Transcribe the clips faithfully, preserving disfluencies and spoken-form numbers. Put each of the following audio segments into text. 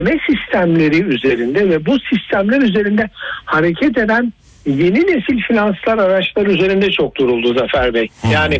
ve sistemleri üzerinde ve bu sistemler üzerinde hareket eden yeni nesil finanslar araçları üzerinde çok duruldu Zafer Bey. Hmm. Yani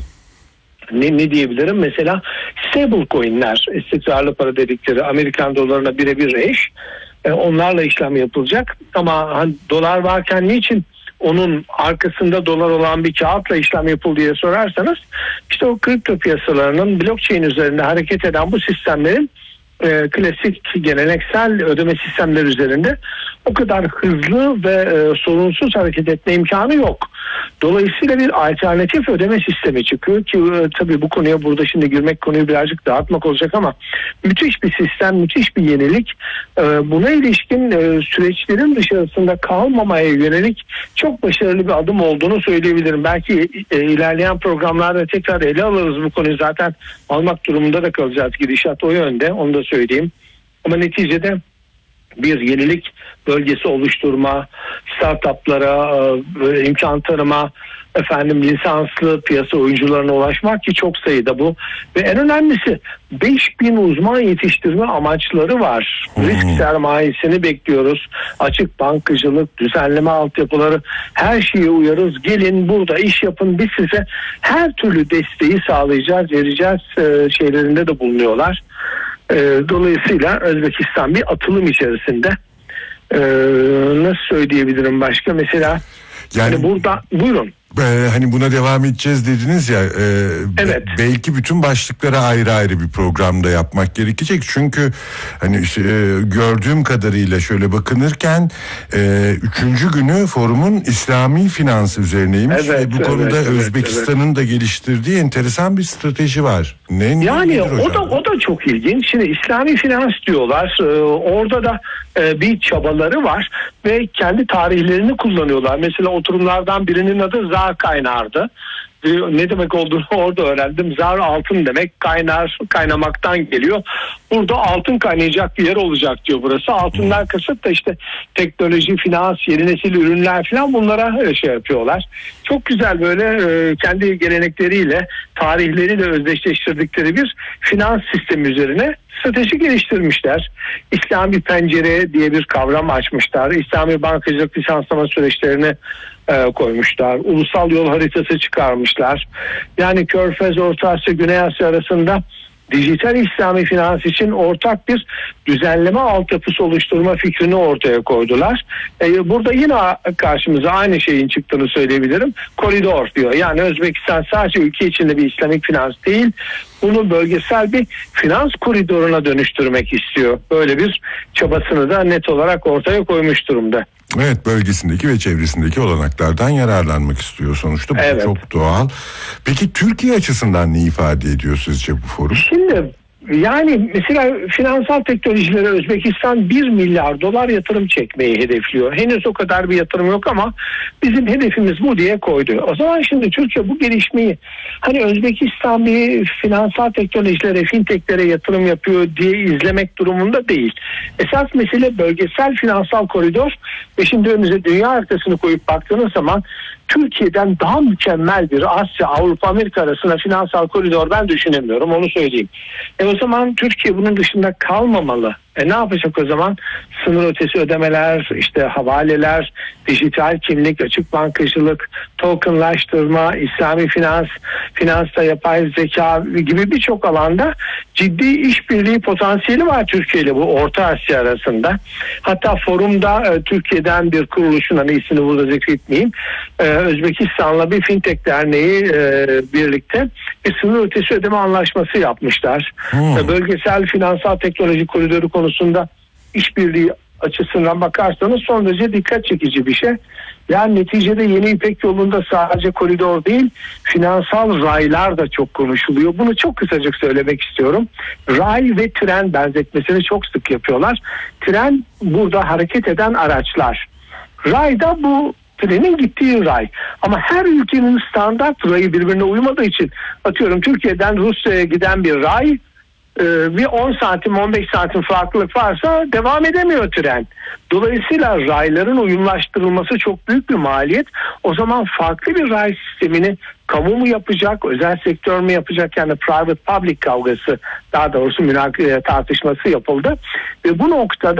ne, ne diyebilirim? Mesela stable coin'ler, istikrarlı para dedikleri Amerikan dolarına birebir eş. E, onlarla işlem yapılacak. Ama hani dolar varken niçin onun arkasında dolar olan bir kağıtla işlem yapıldı diye sorarsanız, işte o kripto piyasalarının blockchain üzerinde hareket eden bu sistemlerin e, klasik geleneksel ödeme sistemleri üzerinde o kadar hızlı ve e, sorunsuz hareket etme imkanı yok. Dolayısıyla bir alternatif ödeme sistemi çıkıyor ki e, tabii bu konuya burada şimdi girmek, konuyu birazcık dağıtmak olacak ama müthiş bir sistem, müthiş bir yenilik. E, buna ilişkin e, süreçlerin dışarısında kalmamaya yönelik çok başarılı bir adım olduğunu söyleyebilirim. Belki e, ilerleyen programlarda tekrar ele alırız bu konuyu, zaten almak durumunda da kalacağız, gidişat o yönde, onu da söyleyeyim. Ama neticede bir yenilik bölgesi oluşturma, startuplara e, imkan tanıma, efendim lisanslı piyasa oyuncularına ulaşmak ki çok sayıda bu. Ve en önemlisi beş bin uzman yetiştirme amaçları var. Hmm. Risk sermayesini bekliyoruz. Açık bankacılık, düzenleme altyapıları, her şeye uyarız. Gelin burada iş yapın, biz size her türlü desteği sağlayacağız, vereceğiz e, şeylerinde de bulunuyorlar. E, dolayısıyla Özbekistan bir atılım içerisinde. Ee, nasıl söyleyebilirim başka? Mesela yani hani burada buyurun. Ee, hani buna devam edeceğiz dediniz ya. E, evet. Belki bütün başlıklara ayrı ayrı bir programda yapmak gerekecek. Çünkü hani işte, e, gördüğüm kadarıyla şöyle bakınırken e, üçüncü günü forumun İslami finans üzerineymiş. Evet, ve bu evet, konuda evet, Özbekistan'ın evet. da geliştirdiği enteresan bir strateji var. Ne, yani o da o da çok ilginç. Şimdi İslami finans diyorlar. Ee, orada da e, bir çabaları var ve kendi tarihlerini kullanıyorlar. Mesela oturumlardan birinin adı Zar kaynardı. Ne demek olduğunu orada öğrendim. Zar altın demek, kaynar, kaynamaktan geliyor. Burada altın kaynayacak bir yer olacak diyor burası. Altından kasıt da işte teknoloji, finans, yeni nesil ürünler falan, bunlara şey yapıyorlar. Çok güzel böyle kendi gelenekleriyle, tarihleriyle özdeşleştirdikleri bir finans sistemi üzerine strateji geliştirmişler. İslami pencere diye bir kavram açmışlar. İslami bankacılık lisanslama süreçlerini e, koymuşlar. Ulusal yol haritası çıkarmışlar. Yani Körfez, Orta Asya, Güney Asya arasında dijital İslami finans için ortak bir düzenleme altyapısı oluşturma fikrini ortaya koydular. Ee, burada yine karşımıza aynı şeyin çıktığını söyleyebilirim. Koridor diyor. Yani Özbekistan sadece ülke içinde bir İslamik finans değil, bunu bölgesel bir finans koridoruna dönüştürmek istiyor. Böyle bir çabasını da net olarak ortaya koymuş durumda. Evet, bölgesindeki ve çevresindeki olanaklardan yararlanmak istiyor sonuçta. Bu evet. çok doğal. Peki Türkiye açısından ne ifade ediyor sizce bu forum? Şimdi yani mesela finansal teknolojilere Özbekistan bir milyar dolar yatırım çekmeyi hedefliyor. Henüz o kadar bir yatırım yok ama bizim hedefimiz bu diye koydu. O zaman şimdi Türkiye bu gelişmeyi, hani Özbekistan bir finansal teknolojilere, fintechlere yatırım yapıyor diye izlemek durumunda değil. Esas mesele bölgesel finansal koridor ve şimdi önümüze dünya haritasını koyup baktığınız zaman Türkiye'den daha mükemmel bir Asya, Avrupa, Amerika arasında finansal koridor ben düşünemiyorum, onu söyleyeyim. E o zaman Türkiye bunun dışında kalmamalı. E ne yapacak o zaman? Sınır ötesi ödemeler, işte havaleler, dijital kimlik, açık bankacılık, tokenlaştırma, İslami finans, finansta yapay zeka gibi birçok alanda ciddi işbirliği potansiyeli var Türkiye ile bu Orta Asya arasında. Hatta forumda e, Türkiye'den bir kuruluşun, hani ismini burada zikretmeyeyim, e, Özbekistan'la bir fintech derneği e, birlikte bir sınır ötesi ödeme anlaşması yapmışlar. Hmm. E, bölgesel finansal teknoloji koridoru konusunda işbirliği açısından bakarsanız son derece dikkat çekici bir şey. Yani neticede Yeni İpek Yolu'nda sadece koridor değil, finansal raylar da çok konuşuluyor. Bunu çok kısacık söylemek istiyorum. Ray ve tren benzetmesini çok sık yapıyorlar. Tren burada hareket eden araçlar. Ray da bu trenin gittiği ray. Ama her ülkenin standart rayı birbirine uymadığı için, atıyorum Türkiye'den Rusya'ya giden bir ray bir on santim on beş santim farklılık varsa devam edemiyor tren. Dolayısıyla rayların uyumlaştırılması çok büyük bir maliyet. O zaman farklı bir ray sistemini kamu mu yapacak, özel sektör mü yapacak, yani private public kavgası, daha doğrusu münak- tartışması yapıldı. Ve bu noktada